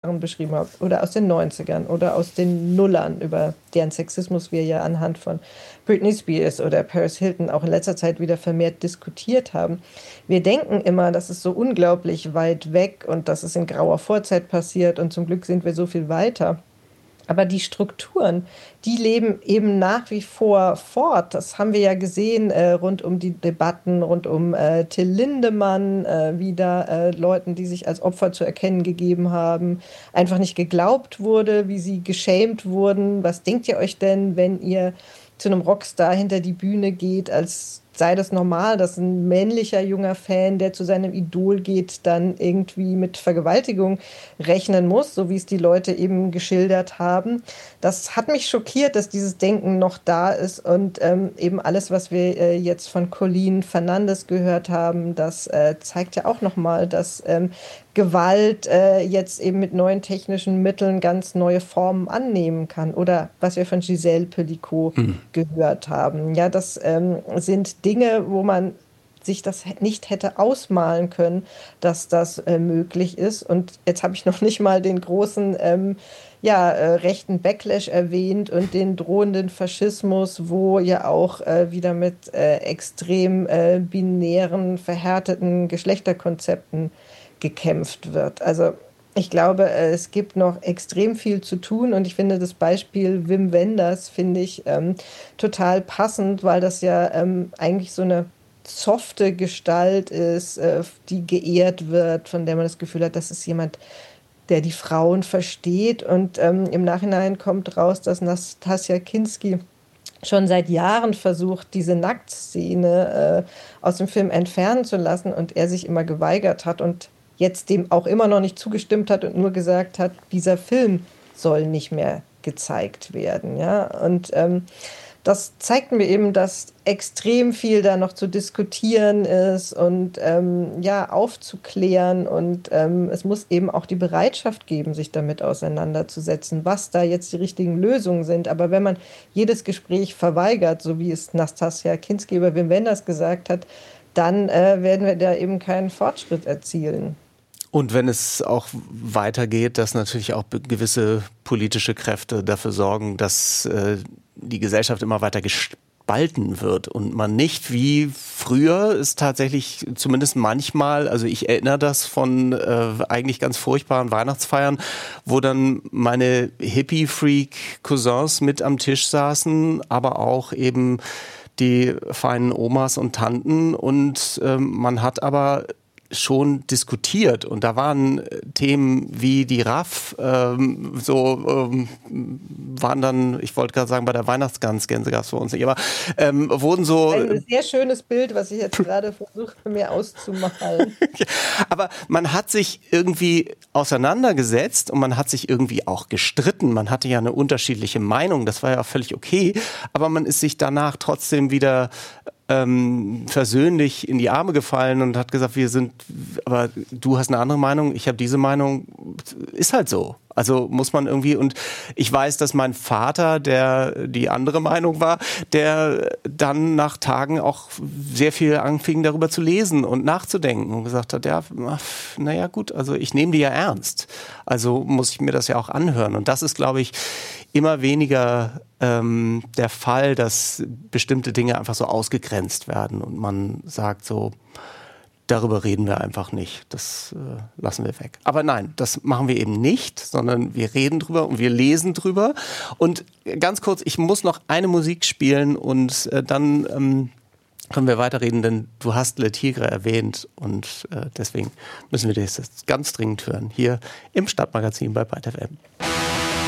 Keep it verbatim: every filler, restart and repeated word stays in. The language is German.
beschrieben habt, oder aus den neunzigern oder aus den Nullern, über deren Sexismus wir ja anhand von Britney Spears oder Paris Hilton auch in letzter Zeit wieder vermehrt diskutiert haben. Wir denken immer, das ist so unglaublich weit weg und das ist in grauer Vorzeit passiert und zum Glück sind wir so viel weiter. Aber die Strukturen, die leben eben nach wie vor fort. Das haben wir ja gesehen äh, rund um die Debatten, rund um äh, Till Lindemann, äh, wieder äh, Leuten, die sich als Opfer zu erkennen gegeben haben, einfach nicht geglaubt wurde, wie sie geschämt wurden. Was denkt ihr euch denn, wenn ihr zu einem Rockstar hinter die Bühne geht, als sei das normal, dass ein männlicher junger Fan, der zu seinem Idol geht, dann irgendwie mit Vergewaltigung rechnen muss, so wie es die Leute eben geschildert haben. Das hat mich schockiert, dass dieses Denken noch da ist und ähm, eben alles, was wir äh, jetzt von Colleen Fernandes gehört haben, das äh, zeigt ja auch nochmal, dass ähm, Gewalt äh, jetzt eben mit neuen technischen Mitteln ganz neue Formen annehmen kann. Oder was wir von Giselle Pelicot mhm. gehört haben. Ja, das ähm, sind Dinge, wo man sich das nicht hätte ausmalen können, dass das äh, möglich ist. Und jetzt habe ich noch nicht mal den großen ähm, ja, äh, rechten Backlash erwähnt und den drohenden Faschismus, wo ja auch äh, wieder mit äh, extrem äh, binären, verhärteten Geschlechterkonzepten gekämpft wird. Also ich glaube, es gibt noch extrem viel zu tun und ich finde das Beispiel Wim Wenders, finde ich ähm, total passend, weil das ja ähm, eigentlich so eine softe Gestalt ist, äh, die geehrt wird, von der man das Gefühl hat, das ist jemand, der die Frauen versteht und ähm, im Nachhinein kommt raus, dass Nastassja Kinski schon seit Jahren versucht, diese Nacktszene äh, aus dem Film entfernen zu lassen und er sich immer geweigert hat und jetzt dem auch immer noch nicht zugestimmt hat und nur gesagt hat, dieser Film soll nicht mehr gezeigt werden. Ja? Und ähm, das zeigt mir eben, dass extrem viel da noch zu diskutieren ist und ähm, ja, aufzuklären. Und ähm, es muss eben auch die Bereitschaft geben, sich damit auseinanderzusetzen, was da jetzt die richtigen Lösungen sind. Aber wenn man jedes Gespräch verweigert, so wie es Nastassja Kinski über Wim Wenders gesagt hat, dann äh, werden wir da eben keinen Fortschritt erzielen. Und wenn es auch weitergeht, dass natürlich auch gewisse politische Kräfte dafür sorgen, dass äh, die Gesellschaft immer weiter gespalten wird und man nicht wie früher ist tatsächlich zumindest manchmal, also ich erinnere das von äh, eigentlich ganz furchtbaren Weihnachtsfeiern, wo dann meine Hippie-Freak-Cousins mit am Tisch saßen, aber auch eben die feinen Omas und Tanten und äh, man hat aber schon diskutiert und da waren Themen wie die R A F ähm, so ähm, waren dann, ich wollte gerade sagen, bei der Weihnachtsgans, Gänse gab es bei uns nicht, aber ähm, wurden so... Ein sehr schönes Bild, was ich jetzt gerade versuche, mir auszumalen. Aber man hat sich irgendwie auseinandergesetzt und man hat sich irgendwie auch gestritten. Man hatte ja eine unterschiedliche Meinung, das war ja auch völlig okay, aber man ist sich danach trotzdem wieder Ähm, versöhnlich in die Arme gefallen und hat gesagt, wir sind, aber du hast eine andere Meinung, ich habe diese Meinung, ist halt so. Also muss man irgendwie, und ich weiß, dass mein Vater, der die andere Meinung war, der dann nach Tagen auch sehr viel anfing, darüber zu lesen und nachzudenken und gesagt hat, ja, naja gut, also ich nehme die ja ernst. Also muss ich mir das ja auch anhören. Und das ist, glaube ich, immer weniger ähm, der Fall, dass bestimmte Dinge einfach so ausgegrenzt werden und man sagt so, darüber reden wir einfach nicht, das äh, lassen wir weg. Aber nein, das machen wir eben nicht, sondern wir reden drüber und wir lesen drüber. Und ganz kurz, ich muss noch eine Musik spielen und äh, dann ähm, können wir weiterreden, denn du hast Le Tigre erwähnt und äh, deswegen müssen wir das jetzt ganz dringend hören, hier im Stadtmagazin bei Byte F M.